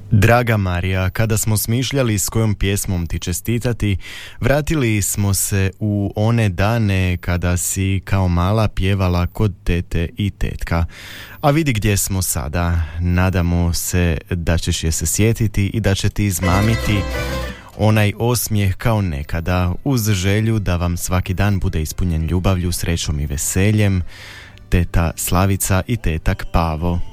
Draga Marija, kada smo smišljali s kojom pjesmom ti čestitati, vratili smo se u one dane kada si kao mala pjevala kod tete i tetka. A vidi gdje smo sada. Nadamo se da ćeš je se sjetiti i da će ti izmamiti onaj osmijeh kao nekada, uz želju da vam svaki dan bude ispunjen ljubavlju, srećom i veseljem. Teta Slavica i tetak Pavo.